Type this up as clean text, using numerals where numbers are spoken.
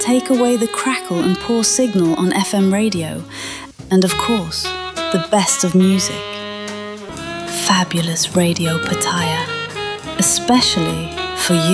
take away the crackle and poor signal on FM radio, and of course, the best of music. Fabulous Radio Pattaya, especially for you.